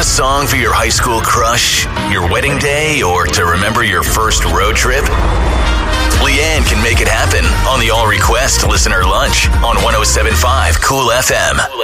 song for your high school crush, your wedding day, or to remember your first road trip? Leanne can make it happen on the All Request Listener Lunch on 107.5 Cool FM.